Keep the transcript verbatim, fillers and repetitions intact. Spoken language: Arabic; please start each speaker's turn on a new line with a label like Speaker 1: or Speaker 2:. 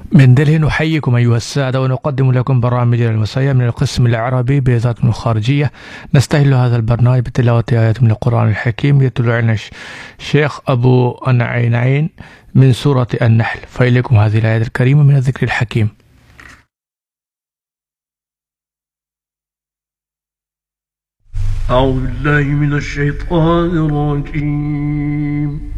Speaker 1: من دلهي نحييكم أيها السادة ونقدم لكم برامجنا المسية من القسم العربي بوزارة الخارجية. نستهل هذا البرنامج بتلاوة آيات من القرآن الحكيم يتلو علينا الشيخ أبو النعين من سورة النحل، فإليكم هذه الآيات الكريمة من الذكر الحكيم.
Speaker 2: أعوذ بالله من الشيطان الرجيم.